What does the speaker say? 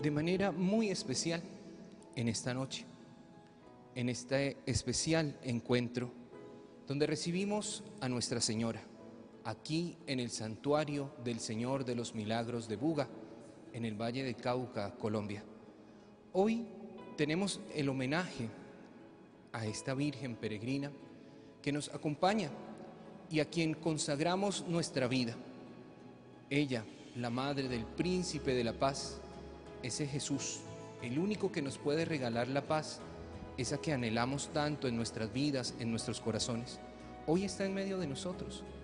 de manera muy especial en esta noche, en este especial encuentro donde recibimos a Nuestra Señora, aquí en el Santuario del Señor de los Milagros de Buga, en el Valle de Cauca, Colombia. Hoy tenemos el homenaje a esta Virgen peregrina que nos acompaña y a quien consagramos nuestra vida. Ella, la Madre del Príncipe de la Paz, ese Jesús, el único que nos puede regalar la paz, esa que anhelamos tanto en nuestras vidas, en nuestros corazones, hoy está en medio de nosotros.